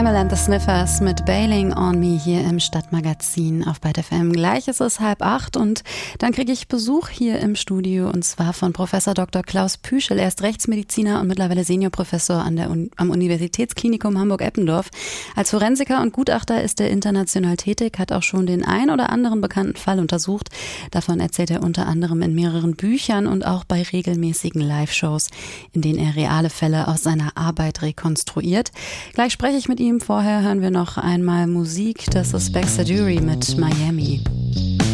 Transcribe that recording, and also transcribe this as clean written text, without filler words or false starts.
Camel and the Sniffers mit Bailing on Me hier im Stadtmagazin auf Byte FM. Gleich ist es 7:30 und dann kriege ich Besuch hier im Studio und zwar von Professor Dr. Klaus Püschel. Er ist Rechtsmediziner und mittlerweile Seniorprofessor am Universitätsklinikum Hamburg-Eppendorf. Als Forensiker und Gutachter ist er international tätig, hat auch schon den ein oder anderen bekannten Fall untersucht. Davon erzählt er unter anderem in mehreren Büchern und auch bei regelmäßigen Live-Shows, in denen er reale Fälle aus seiner Arbeit rekonstruiert. Gleich spreche ich mit ihm. Vorher hören wir noch einmal Musik. Das ist Baxter Dury mit Miami.